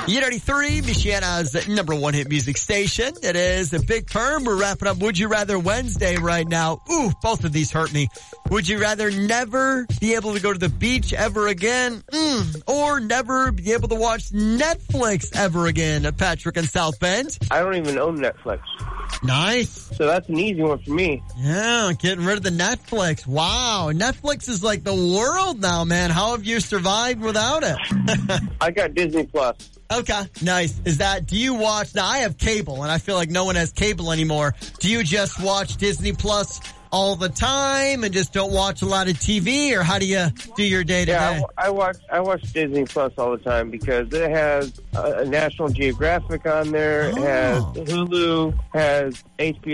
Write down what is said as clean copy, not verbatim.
E93, Michiana's number one hit music station. It is a Big Perm. We're wrapping up Would You Rather Wednesday right now. Ooh, both of these hurt me. Would you rather never be able to go to the beach ever again? Or never be able to watch Netflix ever again? Patrick in South Bend. I don't even own Netflix. Nice. So that's an easy one for me. Yeah, getting rid of the Netflix. Wow. Netflix is like the world now, man. How have you survived without it? I got Disney Plus. Okay, nice. Do you watch, now I have cable and I feel like no one has cable anymore. Do you just watch Disney Plus all the time and just don't watch a lot of TV, or how do you do your day to day? Yeah, I watch Disney Plus all the time because it has a National Geographic on there, it has Hulu, has HBO.